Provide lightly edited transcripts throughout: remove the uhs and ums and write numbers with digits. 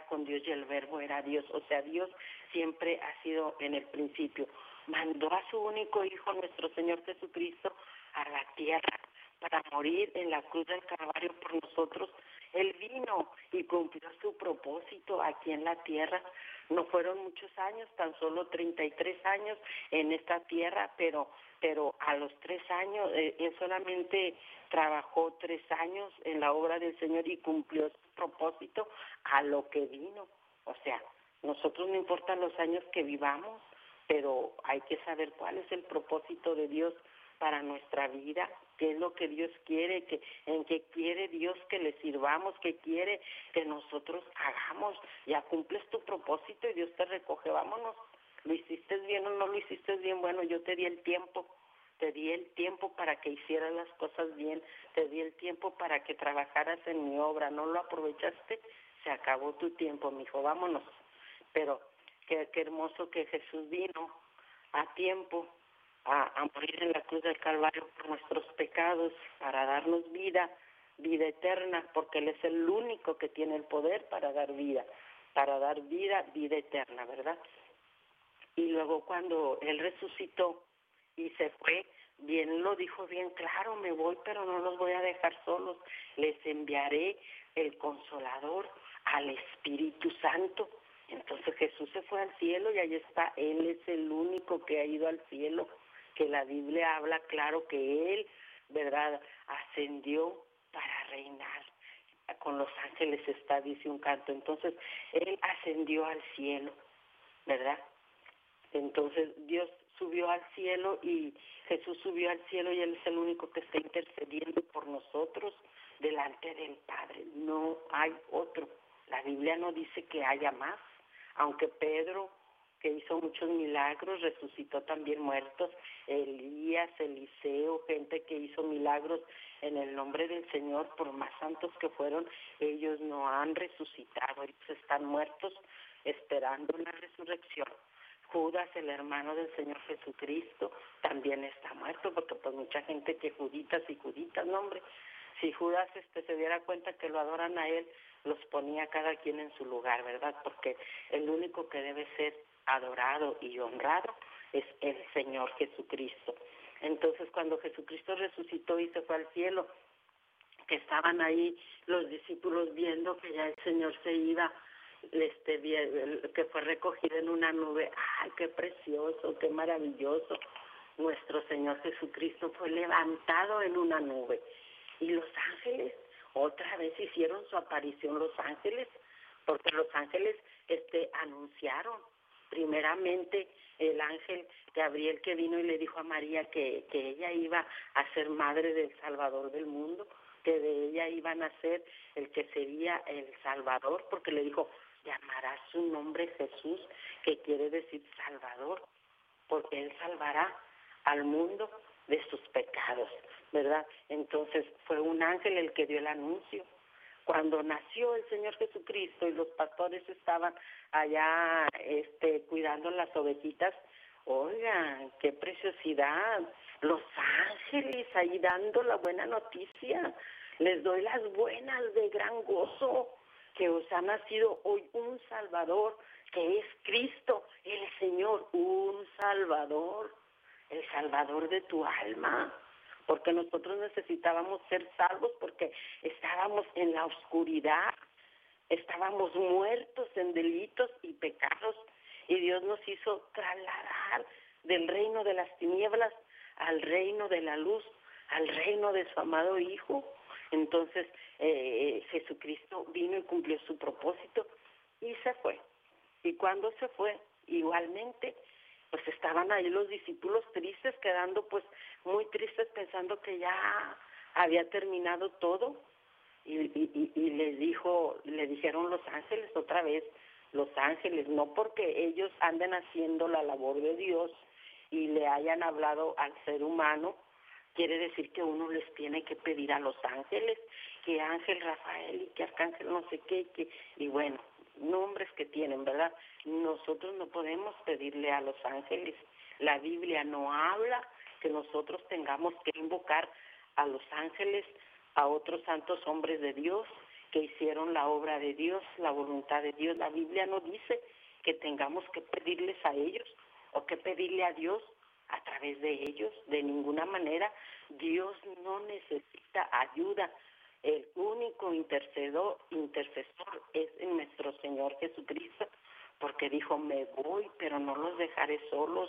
con Dios y el verbo era Dios. O sea, Dios siempre ha sido en el principio. Mandó a su único Hijo, nuestro Señor Jesucristo, a la tierra para morir en la cruz del Calvario por nosotros. Él vino y cumplió su propósito aquí en la tierra. No fueron muchos años, tan solo 33 años en esta tierra, pero a los 3 años, él solamente trabajó 3 años en la obra del Señor y cumplió su propósito a lo que vino. O sea, nosotros no importan los años que vivamos, pero hay que saber cuál es el propósito de Dios para nuestra vida, qué es lo que Dios quiere, en qué quiere Dios que le sirvamos, qué quiere que nosotros hagamos. Ya cumples tu propósito y Dios te recoge, vámonos. ¿Lo hiciste bien o no lo hiciste bien? Bueno, yo te di el tiempo para que hicieras las cosas bien, te di el tiempo para que trabajaras en mi obra, no lo aprovechaste, se acabó tu tiempo, mijo, vámonos. Pero qué hermoso que Jesús vino a tiempo, a morir en la cruz del Calvario por nuestros pecados, para darnos vida eterna, porque Él es el único que tiene el poder para dar vida vida eterna, ¿verdad? Y luego cuando Él resucitó y se fue, bien lo dijo bien claro, me voy, pero no los voy a dejar solos, les enviaré el Consolador, al Espíritu Santo. Entonces Jesús se fue al cielo y ahí está, Él es el único que ha ido al cielo, que la Biblia habla claro que Él, ¿verdad?, ascendió para reinar. Con los ángeles está, dice un canto. Entonces, Él ascendió al cielo, ¿verdad? Entonces, Dios subió al cielo y Jesús subió al cielo y Él es el único que está intercediendo por nosotros delante del Padre. No hay otro. La Biblia no dice que haya más, aunque Pedro, que hizo muchos milagros, resucitó también muertos, Elías, Eliseo, gente que hizo milagros en el nombre del Señor, por más santos que fueron, ellos no han resucitado, ellos están muertos esperando la resurrección. Judas, el hermano del Señor Jesucristo, también está muerto, porque pues mucha gente que juditas, no hombre, si Judas se diera cuenta que lo adoran a él, los ponía cada quien en su lugar, ¿verdad? Porque el único que debe ser adorado y honrado es el Señor Jesucristo. Entonces, cuando Jesucristo resucitó y se fue al cielo, que estaban ahí los discípulos viendo que ya el Señor se iba, que fue recogido en una nube. ¡Ay, qué precioso, qué maravilloso! Nuestro Señor Jesucristo fue levantado en una nube. Y los ángeles otra vez hicieron su aparición, los ángeles, porque los ángeles anunciaron. Primeramente, el ángel Gabriel, que vino y le dijo a María que ella iba a ser madre del Salvador del mundo, que de ella iba a nacer el que sería el Salvador, porque le dijo, llamará su nombre Jesús, que quiere decir Salvador, porque Él salvará al mundo de sus pecados, ¿verdad? Entonces fue un ángel el que dio el anuncio. Cuando nació el Señor Jesucristo y los pastores estaban allá cuidando las ovejitas, oigan, qué preciosidad, los ángeles ahí dando la buena noticia. Les doy las buenas de gran gozo, que os ha nacido hoy un Salvador, que es Cristo, el Señor, un Salvador, el Salvador de tu alma. Porque nosotros necesitábamos ser salvos, porque estábamos en la oscuridad, estábamos muertos en delitos y pecados, y Dios nos hizo trasladar del reino de las tinieblas al reino de la luz, al reino de su amado Hijo. Entonces Jesucristo vino y cumplió su propósito y se fue. Y cuando se fue, igualmente, pues estaban ahí los discípulos tristes, quedando pues muy tristes, pensando que ya había terminado todo. Y le dijeron los ángeles otra vez, los ángeles, no porque ellos anden haciendo la labor de Dios y le hayan hablado al ser humano, quiere decir que uno les tiene que pedir a los ángeles, que ángel Rafael y que arcángel no sé qué, y bueno, nombres que tienen, ¿verdad? Nosotros no podemos pedirle a los ángeles. La Biblia no habla que nosotros tengamos que invocar a los ángeles, a otros santos hombres de Dios, que hicieron la obra de Dios, la voluntad de Dios. La Biblia no dice que tengamos que pedirles a ellos o que pedirle a Dios a través de ellos, de ninguna manera. Dios no necesita ayuda. El único intercesor es en nuestro Señor Jesucristo, porque dijo, me voy, pero no los dejaré solos,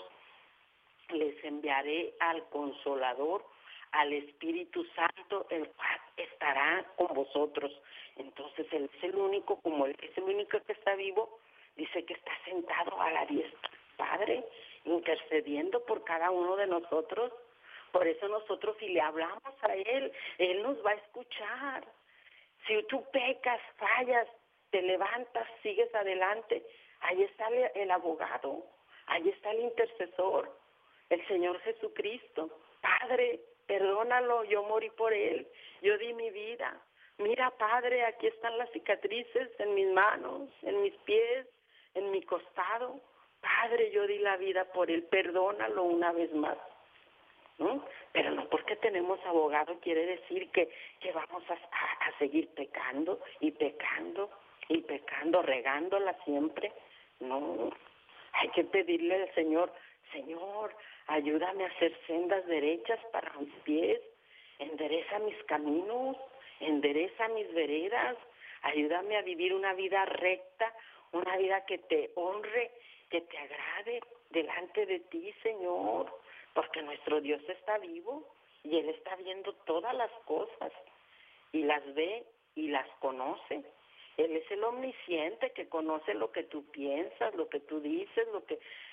les enviaré al Consolador, al Espíritu Santo, el cual estará con vosotros. Entonces Él es el único, como Él es el único que está vivo, dice que está sentado a la diestra del Padre, intercediendo por cada uno de nosotros. Por eso nosotros, si le hablamos a Él, Él nos va a escuchar. Si tú pecas, fallas, te levantas, sigues adelante, ahí está el abogado, ahí está el intercesor, el Señor Jesucristo. Padre, perdónalo, yo morí por Él, yo di mi vida. Mira, Padre, aquí están las cicatrices en mis manos, en mis pies, en mi costado. Padre, yo di la vida por Él, perdónalo una vez más. ¿No? Pero no porque tenemos abogado quiere decir que vamos a seguir pecando y pecando y pecando, regándola siempre. No, hay que pedirle al Señor, Señor, ayúdame a hacer sendas derechas para mis pies, endereza mis caminos, endereza mis veredas, ayúdame a vivir una vida recta, una vida que te honre, que te agrade delante de ti, Señor. Porque nuestro Dios está vivo y Él está viendo todas las cosas y las ve y las conoce. Él es el omnisciente que conoce lo que tú piensas, lo que tú dices, lo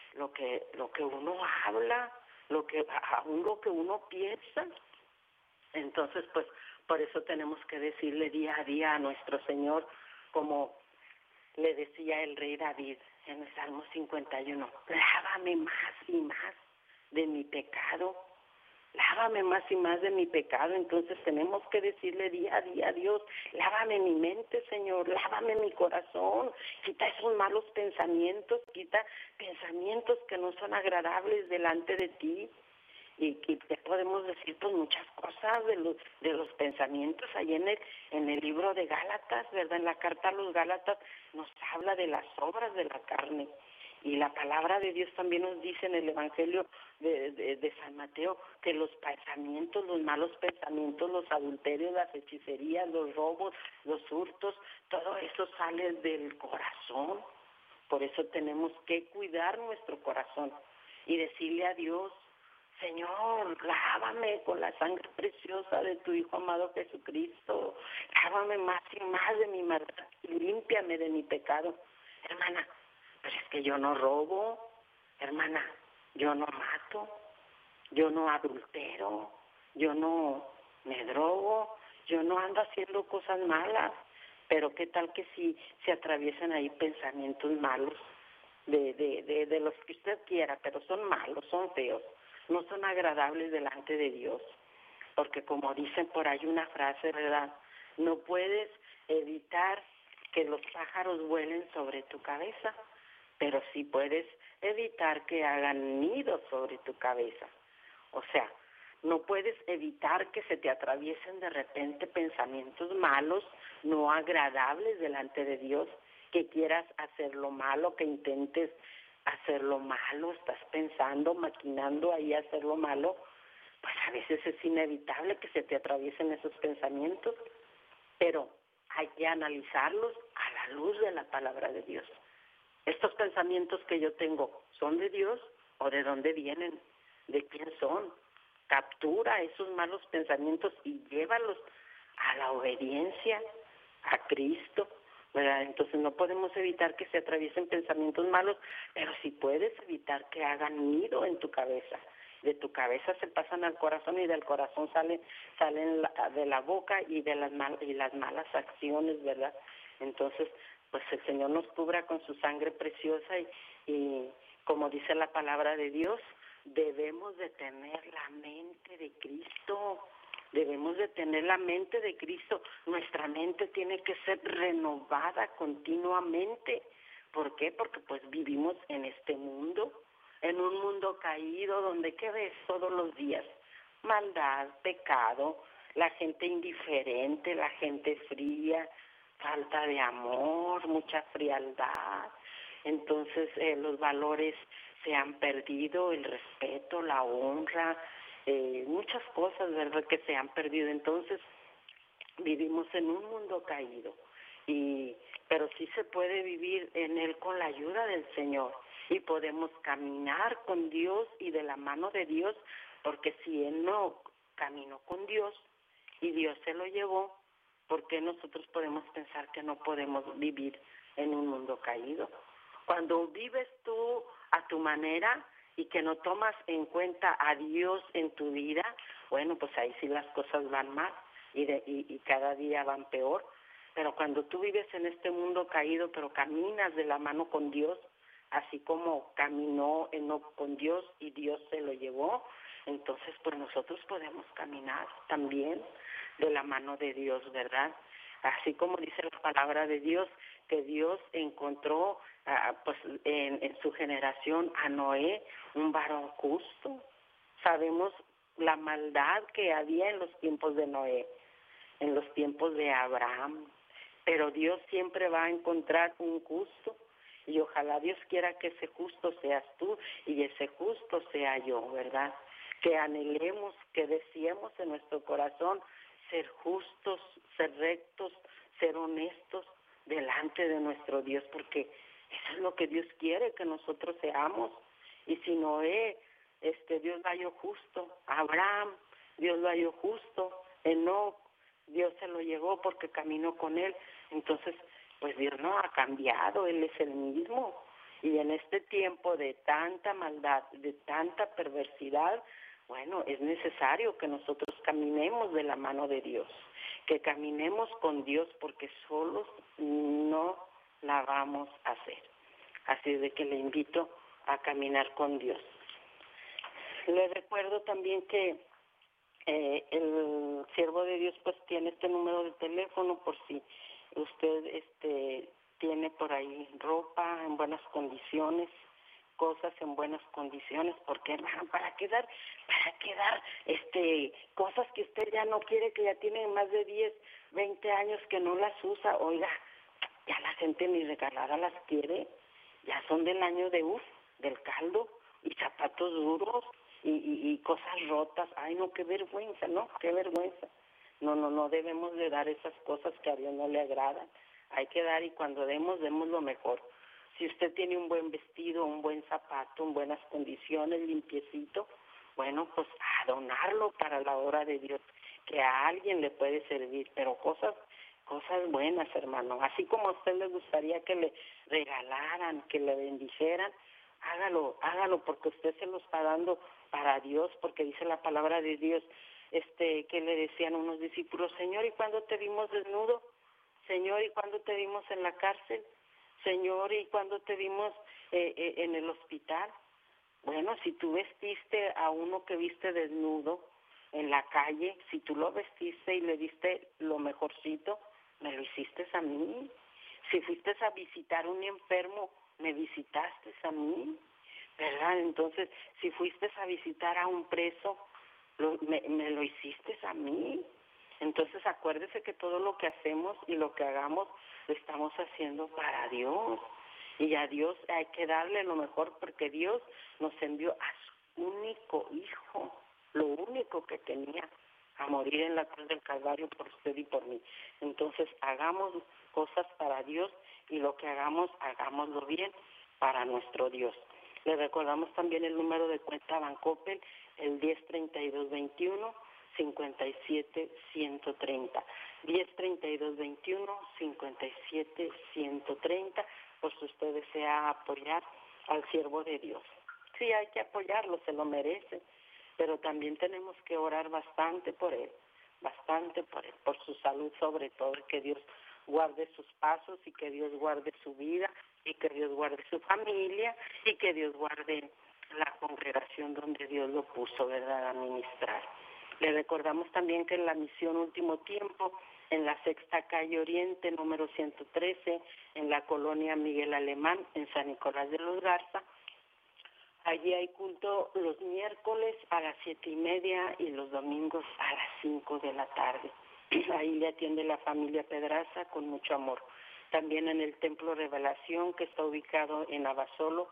que uno habla, aún lo que uno piensa. Entonces, pues, por eso tenemos que decirle día a día a nuestro Señor, como le decía el rey David en el Salmo 51, lávame más y más de mi pecado, lávame más y más de mi pecado. Entonces tenemos que decirle día a día a Dios, lávame mi mente, Señor, lávame mi corazón, quita esos malos pensamientos, quita pensamientos que no son agradables delante de ti. Y te podemos decir pues muchas cosas de los pensamientos. Ahí en el libro de Gálatas, ¿verdad? En la carta a los Gálatas nos habla de las obras de la carne. Y la palabra de Dios también nos dice en el Evangelio de San Mateo que los pensamientos, los malos pensamientos, los adulterios, las hechicerías, los robos, los hurtos, todo eso sale del corazón. Por eso tenemos que cuidar nuestro corazón y decirle a Dios, Señor, lávame con la sangre preciosa de tu Hijo amado Jesucristo, lávame más y más de mi maldad, límpiame de mi pecado. Hermana, pero es que yo no robo, hermana, yo no mato, yo no adultero, yo no me drogo, yo no ando haciendo cosas malas. Pero qué tal que si se atraviesan ahí pensamientos malos de los que usted quiera, pero son malos, son feos, no son agradables delante de Dios. Porque como dicen por ahí una frase, ¿verdad? No puedes evitar que los pájaros vuelen sobre tu cabeza, pero sí puedes evitar que hagan nidos sobre tu cabeza. O sea, no puedes evitar que se te atraviesen de repente pensamientos malos, no agradables delante de Dios, que quieras hacer lo malo, que intentes hacer lo malo, estás pensando, maquinando ahí hacer lo malo, pues a veces es inevitable que se te atraviesen esos pensamientos, pero hay que analizarlos a la luz de la palabra de Dios. ¿Estos pensamientos que yo tengo son de Dios o de dónde vienen? ¿De quién son? Captura esos malos pensamientos y llévalos a la obediencia a Cristo, ¿verdad? Entonces no podemos evitar que se atraviesen pensamientos malos, pero sí puedes evitar que hagan nido en tu cabeza. De tu cabeza se pasan al corazón y del corazón salen de la boca y de las malas acciones, ¿verdad? Entonces, pues el Señor nos cubra con su sangre preciosa y como dice la palabra de Dios, debemos de tener la mente de Cristo. Debemos de tener la mente de Cristo. Nuestra mente tiene que ser renovada continuamente. ¿Por qué? Porque pues vivimos en este mundo, en un mundo caído donde ¿qué ves todos los días? Maldad, pecado, la gente indiferente, la gente fría, falta de amor, mucha frialdad. Entonces los valores se han perdido, el respeto, la honra, muchas cosas, ¿verdad?, que se han perdido. Entonces vivimos en un mundo caído, pero sí se puede vivir en él con la ayuda del Señor, y podemos caminar con Dios y de la mano de Dios, porque si él no caminó con Dios y Dios se lo llevó, ¿por qué nosotros podemos pensar que no podemos vivir en un mundo caído? Cuando vives tú a tu manera y que no tomas en cuenta a Dios en tu vida, bueno, pues ahí sí las cosas van mal y cada día van peor. Pero cuando tú vives en este mundo caído, pero caminas de la mano con Dios, así como caminó Enoc con Dios y Dios se lo llevó, entonces pues nosotros podemos caminar también de la mano de Dios, ¿verdad? Así como dice la palabra de Dios, que Dios encontró pues en su generación a Noé, un varón justo. Sabemos la maldad que había en los tiempos de Noé, en los tiempos de Abraham, pero Dios siempre va a encontrar un justo, y ojalá Dios quiera que ese justo seas tú y ese justo sea yo, ¿verdad? Que anhelemos, que deseemos en nuestro corazón ser justos, ser rectos, ser honestos delante de nuestro Dios, porque eso es lo que Dios quiere que nosotros seamos. Y si Noé, Dios lo halló justo, Abraham, Dios lo halló justo, Enoc, Dios se lo llevó porque caminó con él. Entonces, pues Dios no ha cambiado, Él es el mismo. Y en este tiempo de tanta maldad, de tanta perversidad, bueno, es necesario que nosotros caminemos de la mano de Dios, que caminemos con Dios, porque solos no la vamos a hacer. Así de que le invito a caminar con Dios. Le recuerdo también que el siervo de Dios pues tiene este número de teléfono por si usted tiene por ahí ropa en buenas condiciones, cosas en buenas condiciones, porque hermano, para quedar cosas que usted ya no quiere, que ya tiene más de 10, 20 años que no las usa, oiga, ya la gente ni regalada las quiere, ya son del año del caldo, y zapatos duros y cosas rotas. Ay, no, qué vergüenza, ¿no? Qué vergüenza. No debemos de dar esas cosas que a Dios no le agradan. Hay que dar, y cuando demos lo mejor. Si usted tiene un buen vestido, un buen zapato, en buenas condiciones, limpiecito, bueno, pues a donarlo para la obra de Dios, que a alguien le puede servir, pero cosas buenas, hermano. Así como a usted le gustaría que le regalaran, que le bendijeran, hágalo, porque usted se lo está dando para Dios, porque dice la palabra de Dios, que le decían unos discípulos: Señor, ¿y cuándo te vimos desnudo? Señor, ¿y cuándo te vimos en la cárcel? Señor, ¿y cuándo te vimos en el hospital? Bueno, si tú vestiste a uno que viste desnudo en la calle, si tú lo vestiste y le diste lo mejorcito, me lo hiciste a mí. Si fuiste a visitar a un enfermo, me visitaste a mí, ¿verdad? Entonces, si fuiste a visitar a un preso, me lo hiciste a mí. Entonces, acuérdese que todo lo que hacemos y lo que hagamos lo estamos haciendo para Dios. Y a Dios hay que darle lo mejor, porque Dios nos envió a su único hijo, lo único que tenía, a morir en la cruz del Calvario por usted y por mí. Entonces, hagamos cosas para Dios, y lo que hagamos, hagámoslo bien para nuestro Dios. Le recordamos también el número de cuenta Bancoppel, el 103221 57-130, 103221-57-130, por si usted desea apoyar al siervo de Dios. Sí, hay que apoyarlo, se lo merece, pero también tenemos que orar bastante por él, por su salud sobre todo, que Dios guarde sus pasos, y que Dios guarde su vida, y que Dios guarde su familia, y que Dios guarde la congregación donde Dios lo puso, ¿verdad?, a ministrar. Le recordamos también que en la misión Último Tiempo, en la Sexta Calle Oriente, número 113, en la colonia Miguel Alemán, en San Nicolás de los Garza, allí hay culto los miércoles a las 7:30 y los domingos a las 5 de la tarde. Ahí le atiende la familia Pedraza con mucho amor. También en el Templo Revelación, que está ubicado en Abasolo,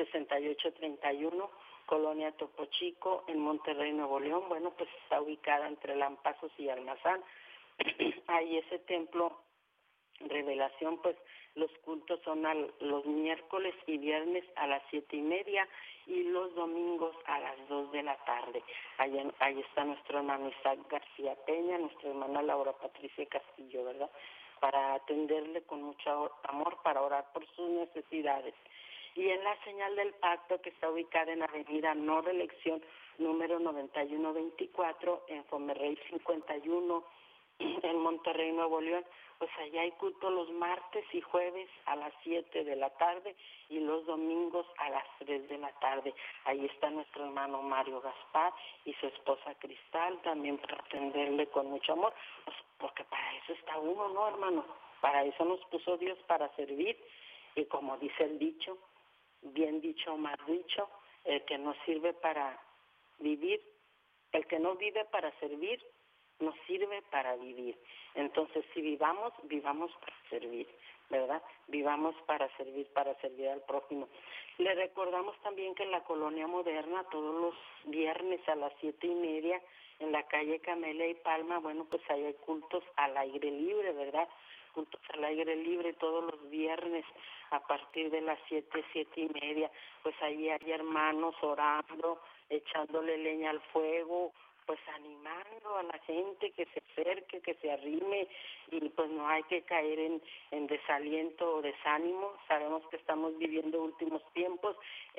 6831, Colonia Topo Chico, en Monterrey, Nuevo León. Bueno, pues está ubicada entre Lampazos y Almazán. Ahí ese templo Revelación, pues los cultos son los miércoles y viernes a las 7:30 y los domingos a las 2 de la tarde. Ahí está nuestro hermano Isaac García Peña, nuestra hermana Laura Patricia Castillo, ¿verdad? Para atenderle con mucho amor, para orar por sus necesidades. Y en la Señal del Pacto, que está ubicada en Avenida No Reelección, número 9124, en Fomerrey 51, en Monterrey, Nuevo León, pues allá hay culto los martes y jueves a las 7 de la tarde y los domingos a las 3 de la tarde. Ahí está nuestro hermano Mario Gaspar y su esposa Cristal, también para atenderle con mucho amor, pues porque para eso está uno, ¿no, hermano? Para eso nos puso Dios, para servir, y como dice el dicho, bien dicho o mal dicho, el que no sirve para vivir, el que no vive para servir, nos sirve para vivir. Entonces, si vivamos para servir, ¿verdad? Vivamos para servir al prójimo. Le recordamos también que en la Colonia Moderna, todos los viernes a las 7:30, en la calle Camelia y Palma, bueno, pues ahí hay cultos al aire libre, ¿verdad? Cultos al aire libre todos los viernes a partir de las 7:30, pues ahí hay hermanos orando, echándole leña al fuego, pues animando a la gente que se acerque, que se arrime, y pues no hay que caer en desaliento o desánimo. Sabemos que estamos viviendo últimos tiempos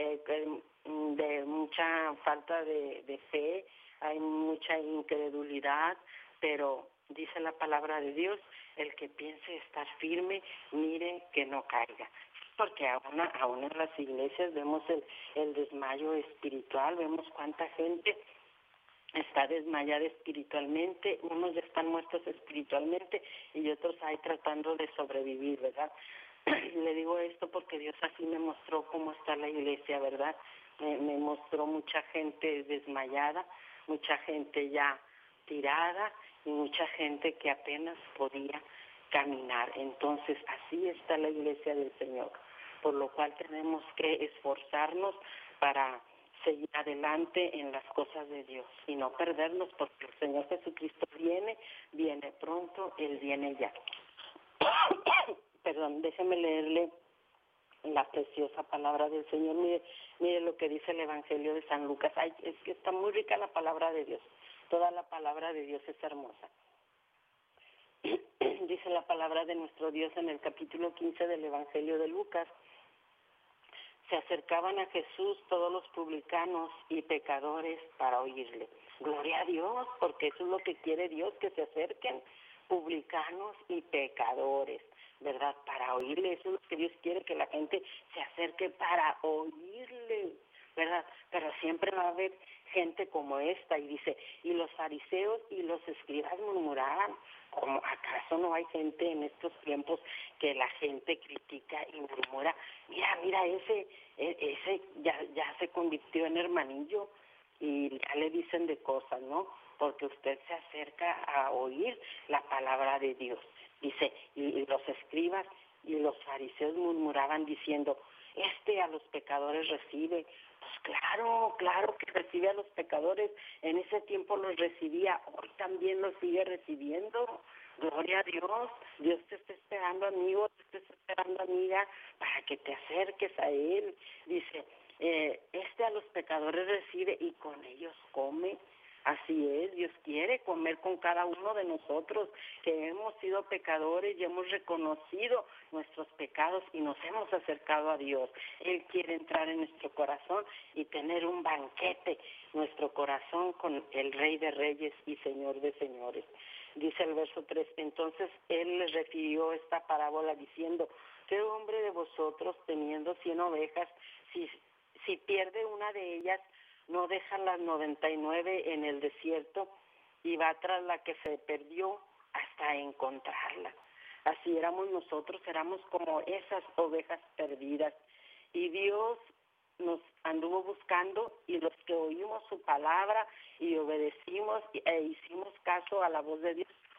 de mucha falta de fe, hay mucha incredulidad, pero dice la palabra de Dios, el que piense estar firme, mire que no caiga. Porque aún en las iglesias vemos el desmayo espiritual, vemos cuánta gente está desmayada espiritualmente, unos ya están muertos espiritualmente y otros ahí tratando de sobrevivir, ¿verdad? Le digo esto porque Dios así me mostró cómo está la iglesia, ¿verdad? Me mostró mucha gente desmayada, mucha gente ya tirada y mucha gente que apenas podía caminar. Entonces, así está la iglesia del Señor, por lo cual tenemos que esforzarnos para seguir adelante en las cosas de Dios y no perdernos, porque el Señor Jesucristo viene pronto, Él viene ya. Perdón, déjeme leerle la preciosa palabra del Señor. Mire lo que dice el Evangelio de San Lucas. Ay, es que está muy rica la palabra de Dios. Toda la palabra de Dios es hermosa. Dice la palabra de nuestro Dios en el capítulo 15 del Evangelio de Lucas. Se acercaban a Jesús todos los publicanos y pecadores para oírle. Gloria a Dios, porque eso es lo que quiere Dios, que se acerquen publicanos y pecadores, ¿verdad? Para oírle, eso es lo que Dios quiere, que la gente se acerque para oírle, ¿verdad? Pero siempre va a haber gente como esta, y dice, y los fariseos y los escribas murmuraban. ¿Cómo acaso no hay gente en estos tiempos que la gente critica y murmura? Mira, ese ya se convirtió en hermanillo, y ya le dicen de cosas, ¿no? Porque usted se acerca a oír la palabra de Dios. Dice, y los escribas y los fariseos murmuraban diciendo, a los pecadores recibe. Pues claro que recibe a los pecadores. En ese tiempo los recibía, hoy también los sigue recibiendo. Gloria a Dios. Dios te está esperando, amigo, te está esperando, amiga, para que te acerques a Él. Dice, a los pecadores recibe y con ellos come. Así es, Dios quiere comer con cada uno de nosotros, que hemos sido pecadores y hemos reconocido nuestros pecados y nos hemos acercado a Dios. Él quiere entrar en nuestro corazón y tener un banquete, nuestro corazón con el Rey de Reyes y Señor de Señores. Dice el verso 3, entonces Él les refirió esta parábola diciendo, ¿qué hombre de vosotros teniendo 100 ovejas, si pierde una de ellas, no deja las 99 en el desierto y va tras la que se perdió hasta encontrarla? Así éramos nosotros, éramos como esas ovejas perdidas. Y Dios nos anduvo buscando, y los que oímos su palabra y obedecimos e hicimos caso a la voz de Dios,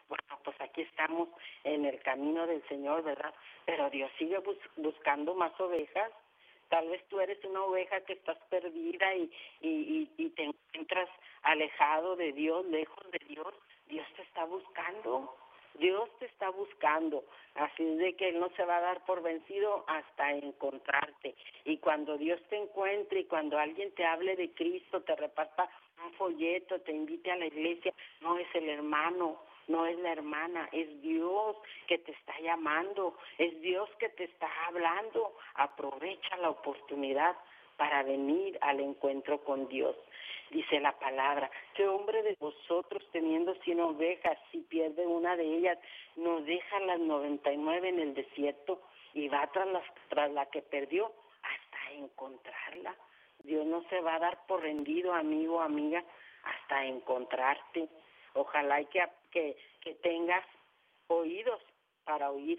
Bueno, pues aquí estamos en el camino del Señor, ¿verdad? Pero Dios sigue buscando más ovejas. Tal vez tú eres una oveja que estás perdida y te encuentras alejado de Dios, lejos de Dios. Dios te está buscando. Dios te está buscando, así es de que Él no se va a dar por vencido hasta encontrarte. Y cuando Dios te encuentre y cuando alguien te hable de Cristo, te reparta un folleto, te invite a la iglesia, no es el hermano, no es la hermana, es Dios que te está llamando, es Dios que te está hablando. Aprovecha la oportunidad para venir al encuentro con Dios. Dice la palabra, ¿qué hombre de vosotros teniendo 100 ovejas, si pierde una de ellas, no deja las 99 en el desierto y va tras la que perdió hasta encontrarla? Dios no se va a dar por rendido, amigo, amiga, hasta encontrarte. Ojalá y que tengas oídos para oír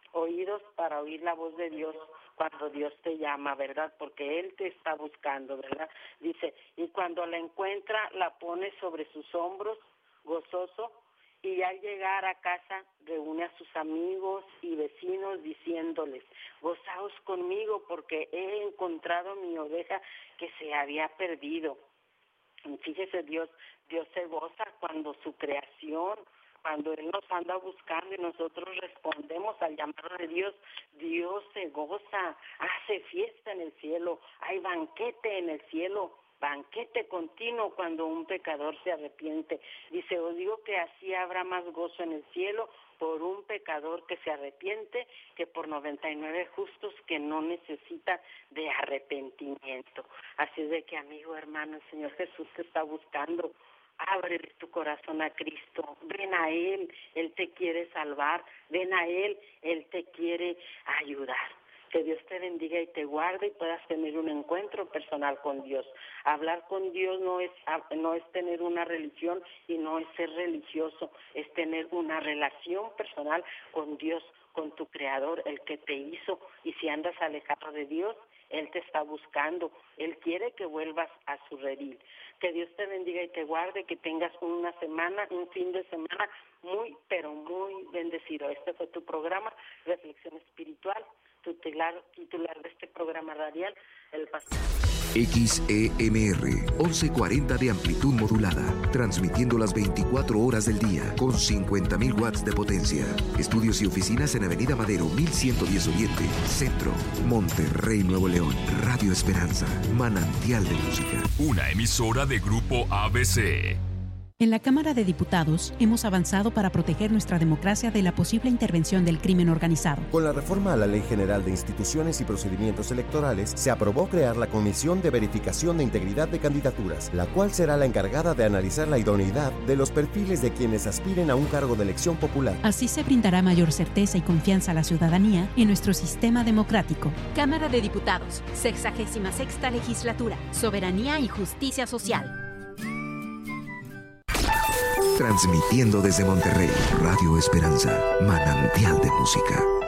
la voz de Dios cuando Dios te llama, ¿verdad? Porque Él te está buscando, ¿verdad? Dice, y cuando la encuentra, la pone sobre sus hombros, gozoso, y al llegar a casa reúne a sus amigos y vecinos diciéndoles, gozaos conmigo porque he encontrado mi oveja que se había perdido. Y fíjese, Dios se goza cuando su creación, cuando Él nos anda buscando y nosotros respondemos al llamado de Dios, Dios se goza, hace fiesta en el cielo, hay banquete en el cielo, banquete continuo cuando un pecador se arrepiente. Dice, os digo que así habrá más gozo en el cielo por un pecador que se arrepiente que por 99 justos que no necesitan de arrepentimiento. Así es de que, amigo, hermano, el Señor Jesús te está buscando. Abre tu corazón a Cristo, ven a Él, Él te quiere salvar, ven a Él te quiere ayudar. Que Dios te bendiga y te guarde y puedas tener un encuentro personal con Dios. Hablar con Dios no es tener una religión y no es ser religioso, es tener una relación personal con Dios, con tu Creador, el que te hizo. Y si andas alejado de Dios, Él te está buscando, Él quiere que vuelvas a su redil. Que Dios te bendiga y te guarde, que tengas un fin de semana muy, pero muy bendecido. Este fue tu programa, Reflexión Espiritual, titular de este programa radial, el pastor. XEMR 1140 de amplitud modulada, transmitiendo las 24 horas del día con 50.000 watts de potencia. Estudios y oficinas en Avenida Madero 1110 Oriente, Centro, Monterrey, Nuevo León. Radio Esperanza, manantial de música. Una emisora de Grupo ABC. En la Cámara de Diputados hemos avanzado para proteger nuestra democracia de la posible intervención del crimen organizado. Con la reforma a la Ley General de Instituciones y Procedimientos Electorales, se aprobó crear la Comisión de Verificación de Integridad de Candidaturas, la cual será la encargada de analizar la idoneidad de los perfiles de quienes aspiren a un cargo de elección popular. Así se brindará mayor certeza y confianza a la ciudadanía en nuestro sistema democrático. Cámara de Diputados, 66ª Legislatura, Soberanía y Justicia Social. Transmitiendo desde Monterrey, Radio Esperanza, manantial de música.